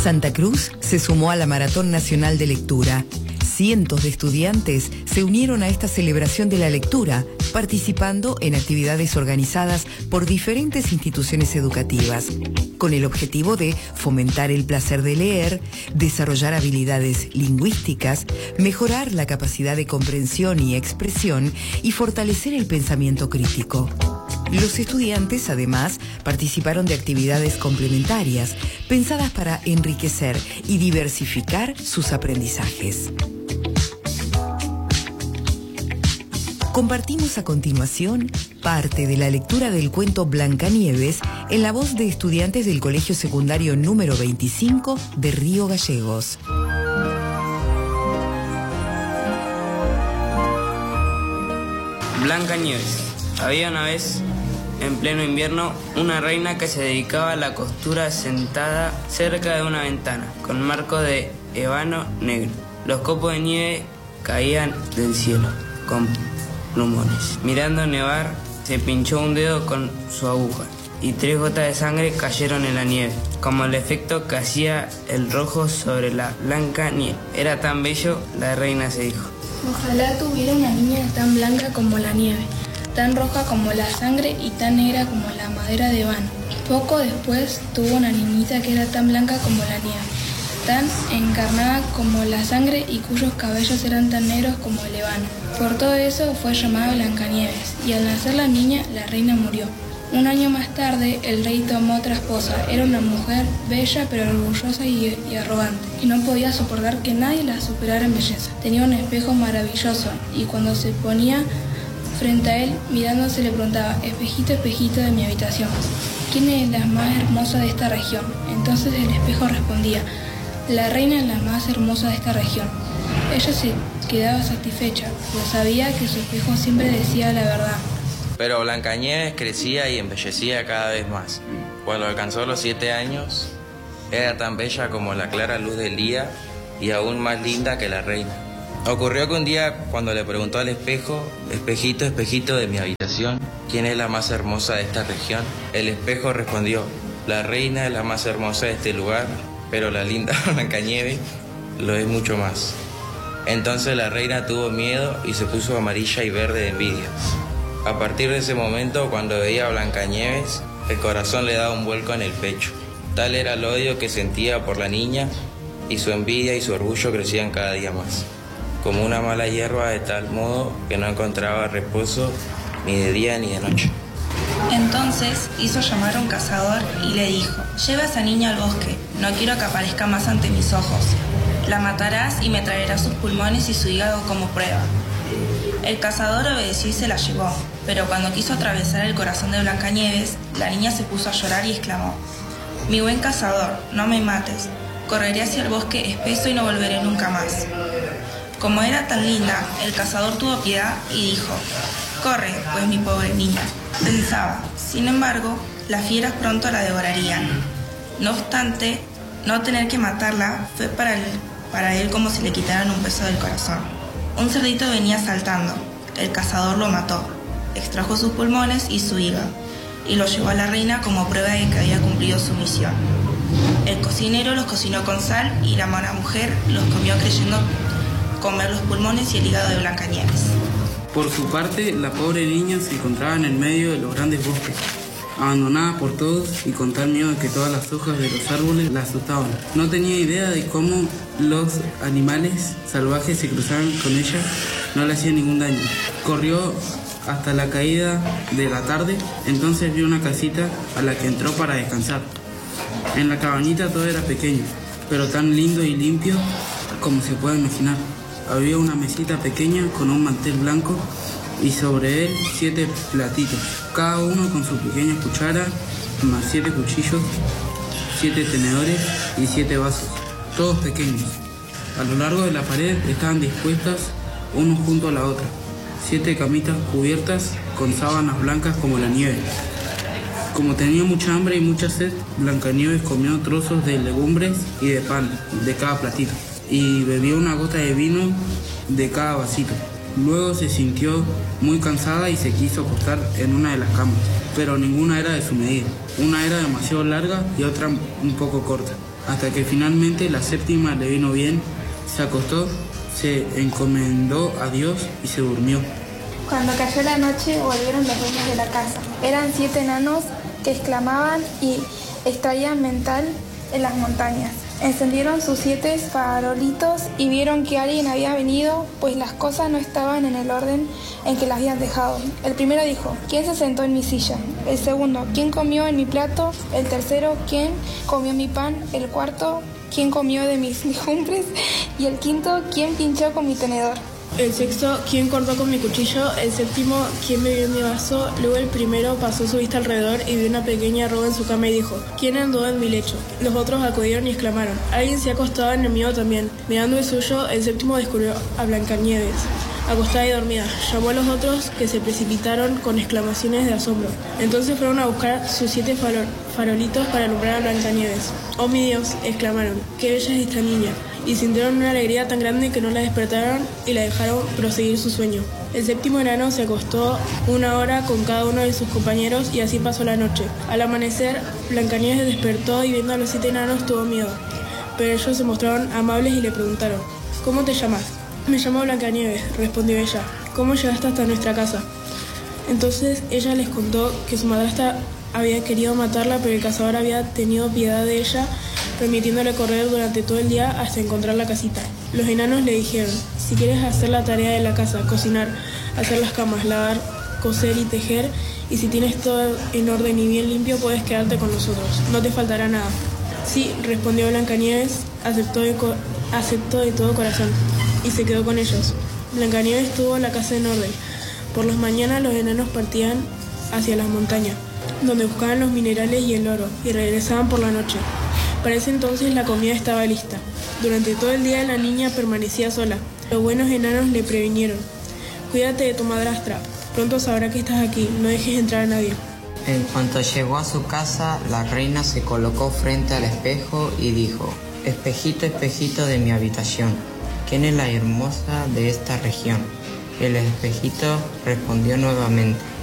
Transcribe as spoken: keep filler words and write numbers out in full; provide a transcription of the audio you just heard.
Santa Cruz se sumó a la Maratón Nacional de Lectura. Cientos de estudiantes se unieron a esta celebración de la lectura, participando en actividades organizadas por diferentes instituciones educativas, con el objetivo de fomentar el placer de leer, desarrollar habilidades lingüísticas, mejorar la capacidad de comprensión y expresión y fortalecer el pensamiento crítico. Los estudiantes, además, participaron de actividades complementarias, pensadas para enriquecer y diversificar sus aprendizajes. Compartimos a continuación parte de la lectura del cuento Blancanieves en la voz de estudiantes del Colegio Secundario número veinticinco de Río Gallegos. Blancanieves. Había una vez, en pleno invierno, una reina que se dedicaba a la costura sentada cerca de una ventana, con marco de ébano negro. Los copos de nieve caían del cielo, con plumones. Mirando nevar, se pinchó un dedo con su aguja, y tres gotas de sangre cayeron en la nieve, como el efecto que hacía el rojo sobre la blanca nieve. Era tan bello, la reina se dijo: ojalá tuviera una niña tan blanca como la nieve, tan roja como la sangre y tan negra como la madera de ébano. Poco después tuvo una niñita que era tan blanca como la nieve, tan encarnada como la sangre y cuyos cabellos eran tan negros como el ébano. Por todo eso fue llamada Blancanieves, y al nacer la niña, la reina murió. Un año más tarde, el rey tomó otra esposa. Era una mujer bella pero orgullosa y, y arrogante, y no podía soportar que nadie la superara en belleza. Tenía un espejo maravilloso, y cuando se ponía frente a él, mirándose, le preguntaba: espejito, espejito de mi habitación, ¿quién es la más hermosa de esta región? Entonces el espejo respondía: la reina es la más hermosa de esta región. Ella se quedaba satisfecha, pues sabía que su espejo siempre decía la verdad. Pero Blancanieves crecía y embellecía cada vez más. Cuando alcanzó los siete años, era tan bella como la clara luz del día y aún más linda que la reina. Ocurrió que un día, cuando le preguntó al espejo: espejito, espejito de mi habitación, ¿quién es la más hermosa de esta región?, el espejo respondió: la reina es la más hermosa de este lugar, pero la linda Blancanieves lo es mucho más. Entonces la reina tuvo miedo y se puso amarilla y verde de envidia. A partir de ese momento, cuando veía a Blancanieves, el corazón le daba un vuelco en el pecho. Tal era el odio que sentía por la niña, y su envidia y su orgullo crecían cada día más, como una mala hierba, de tal modo que no encontraba reposo ni de día ni de noche. Entonces hizo llamar a un cazador y le dijo: lleva a esa niña al bosque, no quiero que aparezca más ante mis ojos. La matarás y me traerás sus pulmones y su hígado como prueba. El cazador obedeció y se la llevó, pero cuando quiso atravesar el corazón de Blancanieves, la niña se puso a llorar y exclamó: mi buen cazador, no me mates, correré hacia el bosque espeso y no volveré nunca más. Como era tan linda, el cazador tuvo piedad y dijo: corre, pues mi pobre niña. Pensaba, sin embargo, las fieras pronto la devorarían. No obstante, no tener que matarla fue para él, para él como si le quitaran un peso del corazón. Un cerdito venía saltando. El cazador lo mató, extrajo sus pulmones y su hígado, y lo llevó a la reina como prueba de que había cumplido su misión. El cocinero los cocinó con sal y la mala mujer los comió creyendo comer los pulmones y el hígado de Blancanieves. Por su parte, la pobre niña se encontraba en el medio de los grandes bosques, abandonada por todos y con tal miedo de que todas las hojas de los árboles la asustaban. No tenía idea de cómo los animales salvajes se cruzaban con ella, no le hacían ningún daño. Corrió hasta la caída de la tarde, entonces vio una casita a la que entró para descansar. En la cabañita todo era pequeño, pero tan lindo y limpio como se puede imaginar. Había una mesita pequeña con un mantel blanco y sobre él siete platitos, cada uno con su pequeña cuchara, más siete cuchillos, siete tenedores y siete vasos, todos pequeños. A lo largo de la pared estaban dispuestas uno junto a la otra, siete camitas cubiertas con sábanas blancas como la nieve. Como tenía mucha hambre y mucha sed, Blancanieves comió trozos de legumbres y de pan de cada platito, y bebió una gota de vino de cada vasito. Luego se sintió muy cansada y se quiso acostar en una de las camas, pero ninguna era de su medida. Una era demasiado larga y otra un poco corta. hasta que finalmente la séptima le vino bien, se acostó, se encomendó a Dios y se durmió. Cuando cayó la noche volvieron los dueños de la casa. Eran siete enanos que exclamaban y extraían mental en las montañas. Encendieron sus siete farolitos y vieron que alguien había venido, pues las cosas no estaban en el orden en que las habían dejado. El primero dijo: ¿quién se sentó en mi silla? El segundo: ¿quién comió en mi plato? El tercero: ¿quién comió mi pan? El cuarto: ¿quién comió de mis legumbres? Y el quinto: ¿quién pinchó con mi tenedor? El sexto: ¿quién cortó con mi cuchillo? El séptimo: ¿quién bebió mi vaso? Luego el primero pasó su vista alrededor y vio una pequeña arruga en su cama y dijo: ¿quién andó en mi lecho? Los otros acudieron y exclamaron: alguien se ha acostado en el mío también. Mirando el suyo, el séptimo descubrió a Blancanieves, acostada y dormida. Llamó a los otros, que se precipitaron con exclamaciones de asombro. Entonces fueron a buscar sus siete farol, farolitos para alumbrar a Blancanieves. ¡Oh, mi Dios!, exclamaron, ¡qué bella es esta niña! Y sintieron una alegría tan grande que no la despertaron y la dejaron proseguir su sueño. El séptimo enano se acostó una hora con cada uno de sus compañeros y así pasó la noche. Al amanecer, Blancanieves despertó y viendo a los siete enanos tuvo miedo. Pero ellos se mostraron amables y le preguntaron: ¿cómo te llamas? Me llamo Blancanieves, respondió ella. ¿Cómo llegaste hasta nuestra casa? Entonces ella les contó que su madrastra había querido matarla, pero el cazador había tenido piedad de ella, permitiéndole correr durante todo el día hasta encontrar la casita. Los enanos le dijeron: si quieres hacer la tarea de la casa, cocinar, hacer las camas, lavar, coser y tejer, y si tienes todo en orden y bien limpio, puedes quedarte con nosotros, no te faltará nada. Sí, respondió Blancanieves, aceptó de, co- aceptó de todo corazón, y se quedó con ellos. Blancanieves tuvo la casa en orden. Por las mañanas los enanos partían hacia las montañas, donde buscaban los minerales y el oro, y regresaban por la noche. Para ese entonces la comida estaba lista. Durante todo el día la niña permanecía sola. Los buenos enanos le previnieron: cuídate de tu madrastra, pronto sabrá que estás aquí, no dejes entrar a nadie. En cuanto llegó a su casa, la reina se colocó frente al espejo y dijo: espejito, espejito de mi habitación, ¿quién es la hermosa de esta región? El espejito respondió nuevamente: